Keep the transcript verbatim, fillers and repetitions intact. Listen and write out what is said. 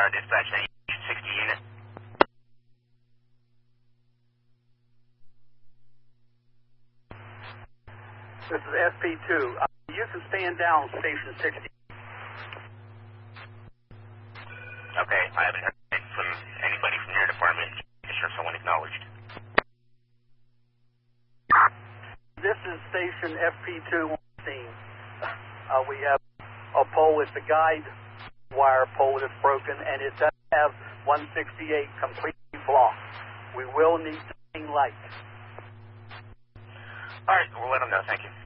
dispatch, sixty unit. This is S P two. Uh, you can stand down station sixty. Okay, I haven't heard from anybody from your department. Just sure someone acknowledged. This is station F P two. Uh, we have a pole. It's a guide wire pole that's broken, and it does have one sixty-eight completely blocked. We will need light. All right, we'll let them know. Thank you.